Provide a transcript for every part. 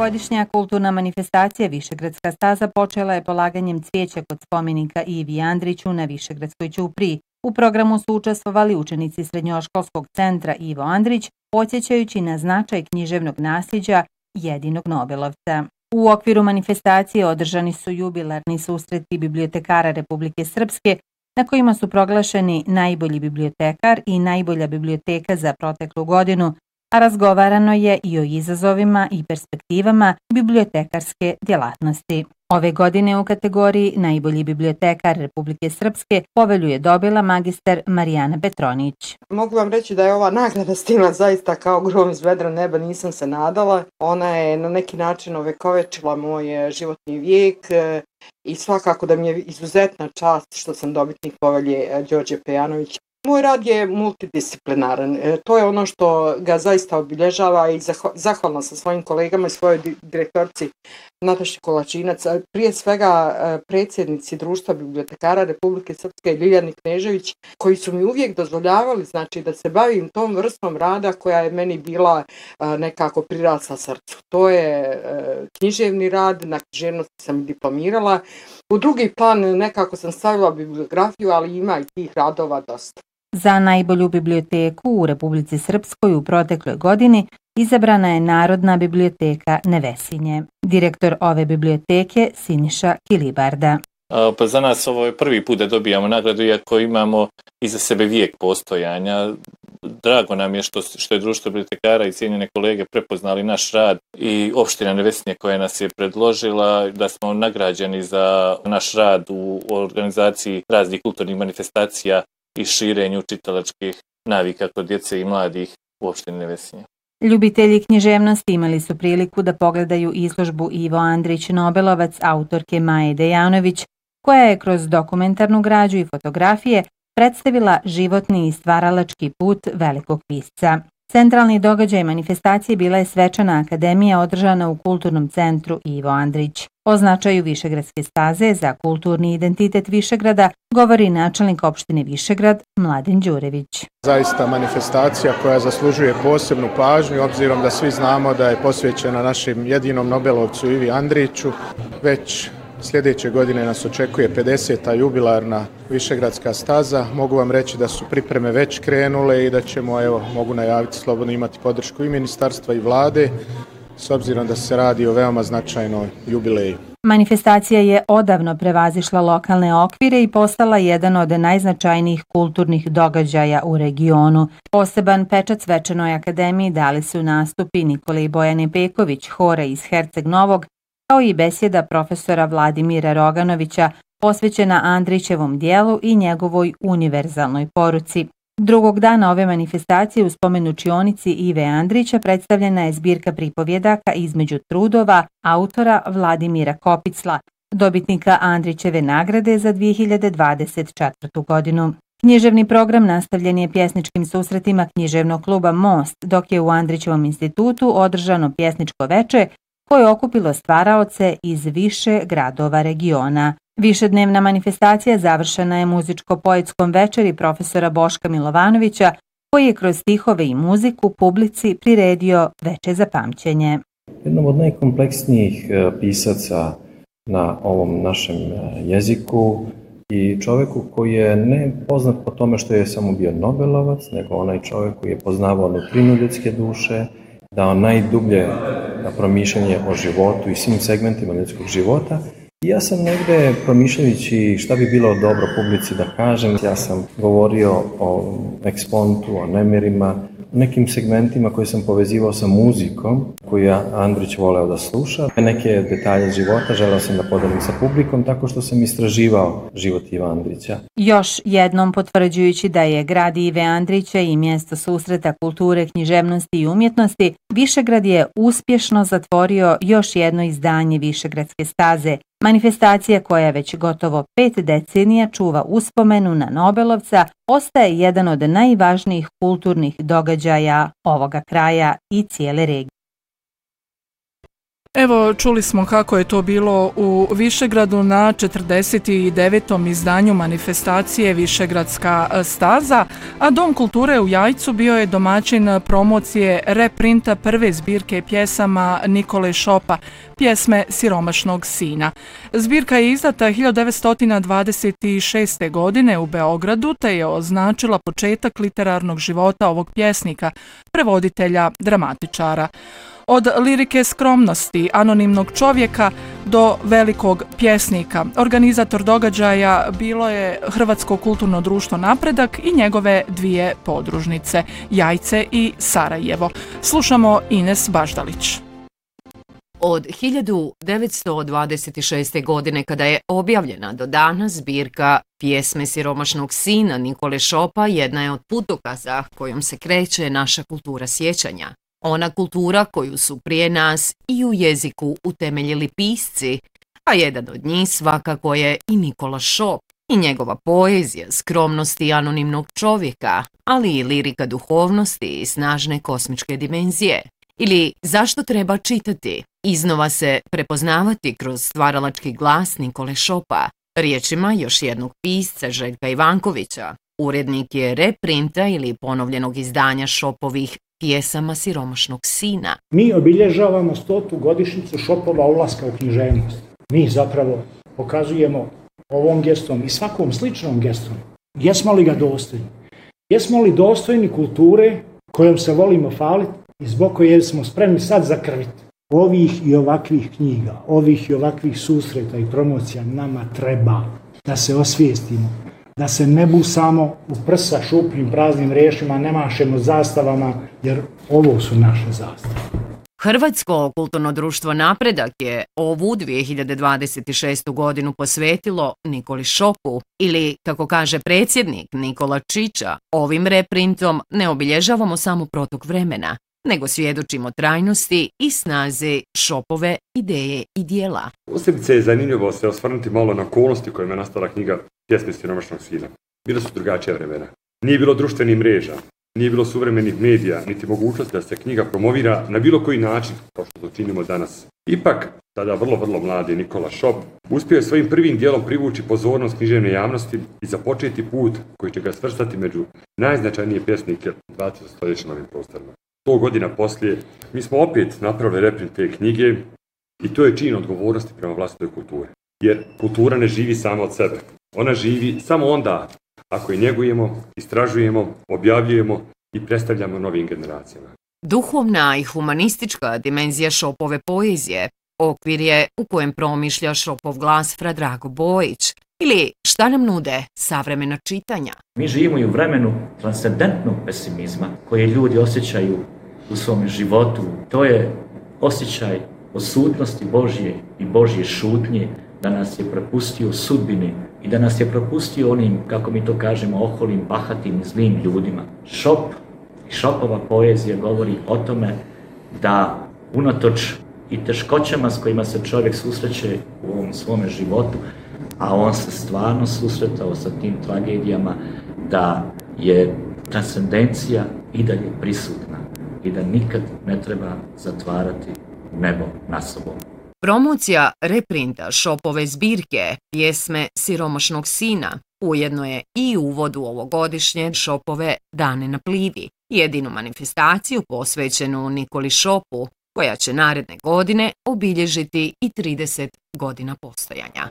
Ovogodišnja kulturna manifestacija Višegradska staza počela je polaganjem cvijeća kod spomenika Ivi Andriću na Višegradskoj ćupriji. U programu su učestvovali učenici Srednjoškolskog centra Ivo Andrić, podsjećajući na značaj književnog nasljeđa jedinog Nobelovca. U okviru manifestacije održani su jubilarni susreti bibliotekara Republike Srpske, na kojima su proglašeni najbolji bibliotekar i najbolja biblioteka za proteklu godinu, a razgovarano je i o izazovima i perspektivama bibliotekarske djelatnosti. Ove godine u kategoriji najbolji bibliotekar Republike Srpske povelju je dobila magister Marijana Petronić. Mogu vam reći da je ova nagrada stigla zaista kao grom iz vedra neba, nisam se nadala. Ona je na neki način ovekovečila moj životni vijek i svakako da mi je izuzetna čast što sam dobitnik povelje Đorđe Pejanovića. Moj rad je multidisciplinaran, to je ono što ga zaista obilježava i zahvalna sam svojim kolegama i svojoj direktorci Nataši Kolačinac, prije svega predsjednici Društva bibliotekara Republike Srpske Ljiljani Knežević, koji su mi uvijek dozvoljavali da se bavim tom vrstom rada koja je meni bila nekako prirasla srcu. To je književni rad, na književnosti sam diplomirala. U drugi plan nekako sam stavila bibliografiju, ali ima i tih radova dosta. Za najbolju biblioteku u Republici Srpskoj u protekloj godini izabrana je Narodna biblioteka Nevesinje. Direktor ove biblioteke Siniša Kilibarda. Pa za nas ovo je prvi put da dobijamo nagradu, iako imamo iza sebe vijek postojanja. Drago nam je što je Društvo bibliotekara i cijenjene kolege prepoznali naš rad i opština Nevesinje koja nas je predložila, da smo nagrađeni za naš rad u organizaciji raznih kulturnih manifestacija i širenju čitalačkih navika kod djece i mladih u opštini Nevesinje. Ljubitelji književnosti imali su priliku da pogledaju izložbu Ivo Andrić Nobelovac autorke Maje Dejanović, koja je kroz dokumentarnu građu i fotografije predstavila životni i stvaralački put velikog pisca. Centralni događaj manifestacije bila je svečana akademija održana u Kulturnom centru Ivo Andrić. O značaju Višegradske staze za kulturni identitet Višegrada govori načelnik opštine Višegrad Mladen Đurević. Zaista manifestacija koja zaslužuje posebnu pažnju, obzirom da svi znamo da je posvećena našem jedinom Nobelovcu Ivi Andriću. Već sljedeće godine nas očekuje 50. jubilarna Višegradska staza. Mogu vam reći da su pripreme već krenule i da ćemo, mogu najaviti slobodno, imati podršku i ministarstva i vlade, s obzirom da se radi o veoma značajnoj jubileji. Manifestacija je odavno prevazišla lokalne okvire i postala jedan od najznačajnijih kulturnih događaja u regionu. Poseban pečat svečanoj akademiji dali su nastupi Nikole i Bojane Peković, hora iz Herceg Novog, kao i besjeda profesora Vladimira Roganovića posvećena Andrićevom dijelu i njegovoj univerzalnoj poruci. Drugog dana ove manifestacije u spomen učionici Ive Andrića predstavljena je zbirka pripovjedaka između trudova autora Vladimira Kopicla, dobitnika Andrićeve nagrade za 2024. godinu. Književni program nastavljen je pjesničkim susretima književnog kluba Most, dok je u Andrićevom institutu održano pjesničko veče koje je okupilo stvaraoce iz više gradova regiona. Višednevna manifestacija završena je muzičko-poetskom večeri profesora Boška Milovanovića, koji je kroz stihove i muziku publici priredio veče za pamćenje. Jednom od najkompleksnijih pisaca na ovom našem jeziku i čovjeku koji je ne poznat po tome što je samo bio Nobelovac, nego onaj čovjek koji je poznavao nutrinu ljudske duše, dao najdublje promišljanje o životu i svim segmentima ljudskog života. I ja sam negde promišljajući šta bi bilo dobro publici da kažem, ja sam govorio o ekspontu, o nemirima, nekim segmentima koje sam povezivao sa muzikom koju je Andrić voleo da sluša. Neke detalje života želeo sam da podelim sa publikom tako što sam istraživao život Iva Andrića. Još jednom potvrđujući da je grad Ive Andrića i mjesto susreta kulture, književnosti i umjetnosti, Višegrad je uspješno zatvorio još jedno izdanje Višegradske staze. Manifestacija koja već gotovo 5 decenija čuva uspomenu na Nobelovca ostaje jedan od najvažnijih kulturnih događaja ovoga kraja i cijele regije. Evo, čuli smo kako je to bilo u Višegradu na 49. izdanju manifestacije Višegradska staza, a Dom kulture u Jajcu bio je domaćin promocije reprinta prve zbirke pjesama Nikole Šopa, Pjesme siromašnog sina. Zbirka je izdata 1926. godine u Beogradu, te je označila početak literarnog života ovog pjesnika, prevoditelja, dramatičara. Od lirike skromnosti, anonimnog čovjeka do velikog pjesnika. Organizator događaja bilo je Hrvatsko kulturno društvo Napredak i njegove dvije podružnice, Jajce i Sarajevo. Slušamo Ines Baždalić. Od 1926. godine, kada je objavljena do danas, zbirka Pjesme siromašnog sina Nikole Šopa jedna je od putokaza kojom se kreće naša kultura sjećanja. Ona kultura koju su prije nas i u jeziku utemeljili pisci, a jedan od njih svakako je i Nikola Šop i njegova poezija skromnosti anonimnog čovjeka, ali i lirika duhovnosti i snažne kosmičke dimenzije. Ili zašto treba čitati, iznova se prepoznavati kroz stvaralački glas Nikole Šopa, riječima još jednog pisca Željka Ivankovića. Urednik je reprinta ili ponovljenog izdanja Šopovih Pjesama siromašnog sina. Mi obilježavamo 100. godišnjicu Šopova ulaska u književnost. Mi zapravo pokazujemo ovom gestom i svakom sličnom gestom. Jesmo li ga dostojni? Jesmo li dostojni kulture kojom se volimo faliti i zbog koje smo spremni sad zakrviti? Ovih i ovakvih knjiga, ovih i ovakvih susreta i promocija nama treba da se osvijestimo, da se ne busamo u prsa šupljim praznim riječima, ne mašemo zastavama, jer ovo su naše zastave. Hrvatsko kulturno društvo Napredak je ovu 2026. godinu posvetilo Nikoli Šopu ili, kako kaže predsjednik Nikola Čiča, ovim reprintom ne obilježavamo samo protok vremena, nego svjedočimo trajnosti i snazi Šopove ideje i dijela. Posebice je zanimljivo se osvrnuti malo na okolnosti kojima je nastala knjiga Pjesme siromašnog sina. Bila su drugačija vremena. Nije bilo društvenih mreža, nije bilo suvremenih medija, niti mogućnosti da se knjiga promovira na bilo koji način, kao što to činimo danas. Ipak, tada vrlo mladi Nikola Šop uspio je svojim prvim dijelom privući pozornost književne javnosti i započeti put koji će ga svrstati među najznačajnije pjesnike 20. stoljeća na ovim prostorima. 100 godina poslije, mi smo opet napravili reprint te knjige i to je čin odgovornosti prema vlastitoj kulturi. Jer kultura ne živi sama od sebe. Ona živi samo onda ako je njegujemo, istražujemo, objavljujemo i predstavljamo novim generacijama. Duhovna i humanistička dimenzija Šopove poezije okvir je u kojem promišlja Šopov glas Fra Drago Bojić. Ili šta nam nude savremena čitanja? Mi živimo i u vremenu transcendentnog pesimizma koje ljudi osjećaju u svom životu. To je osjećaj odsutnosti Božje i Božje šutnje, da nas je prepustio sudbini i da nas je prepustio onim, kako mi to kažemo, oholim, bahatim i zlim ljudima. Šop i Šopova poezija govori o tome da unatoč i teškoćama s kojima se čovjek susreće u ovom svome životu, a on se stvarno susretao sa tim tragedijama, da je transcendencija i dalje prisutna i da nikad ne treba zatvarati nebo na sobom. Promocija reprinta Šopove zbirke Pjesme siromašnog sina ujedno je i uvod u ovogodišnje Šopove Dane na Plivi, jedinu manifestaciju posvećenu Nikoli Šopu, koja će naredne godine obilježiti i 30 godina postojanja.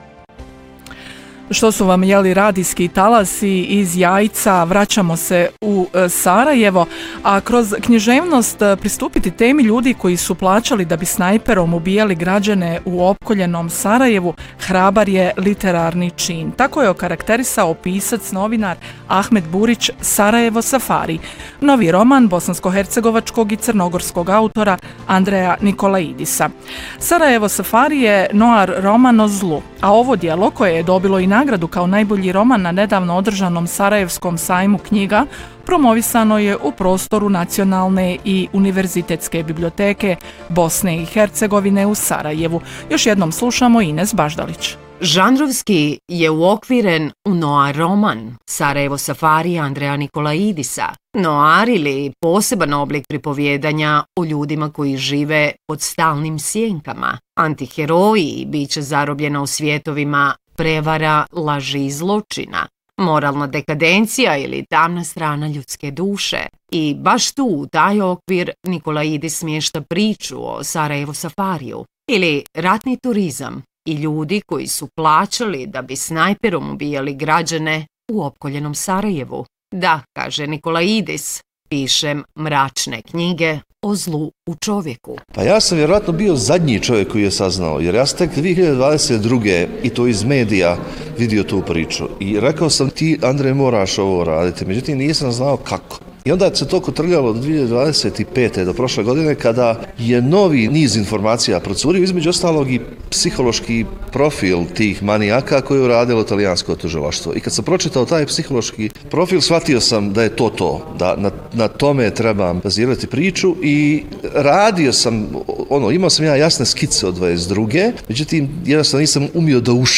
Što su vam jeli radijski talasi iz Jajca, vraćamo se u Sarajevo, a kroz književnost pristupiti temi ljudi koji su plaćali da bi snajperom ubijali građane u opkoljenom Sarajevu, hrabar je literarni čin. Tako je okarakterisao pisac, novinar Ahmed Burić Sarajevo Safari, novi roman bosansko-hercegovačkog i crnogorskog autora Andreja Nikolaidisa. Sarajevo Safari je noir roman o zlu, a ovo djelo, koje je dobilo i nagradu kao najbolji roman na nedavno održanom Sarajevskom sajmu knjiga, promovisano je u prostoru Nacionalne i Univerzitetske biblioteke Bosne i Hercegovine u Sarajevu. Još jednom slušamo Ines Baždalić. Žanrovski je uokviren u noir roman Sarajevo Safarija Andreja Nikolaidisa. Noir ili poseban oblik pripovjedanja o ljudima koji žive pod stalnim sjenkama, antiheroji i biće zarobljena u svijetovima prevara, laži i zločina, moralna dekadencija ili tamna strana ljudske duše. I baš tu, u taj okvir, Nikolaidis smješta priču o Sarajevo Safariju ili ratni turizam i ljudi koji su plaćali da bi snajperom ubijali građane u opkoljenom Sarajevu. Da, kaže Nikolaidis, pišem mračne knjige o zlu u čovjeku. Pa ja sam vjerojatno bio zadnji čovjek koji je saznao, jer ja sam tek 2022. i to iz medija vidio tu priču. I rekao sam ti, Andrej, moraš ovo raditi, međutim nisam znao kako. I onda se to kotrljalo do 2025. do prošle godine kada je novi niz informacija procurio, između ostalog i psihološki profil tih manijaka koje je uradilo talijansko tužilaštvo. I kad sam pročitao taj psihološki profil, shvatio sam da je to, da na tome trebam bazirati priču i radio sam, imao sam ja jasne skice od 22. Međutim, jednostavno nisam umio da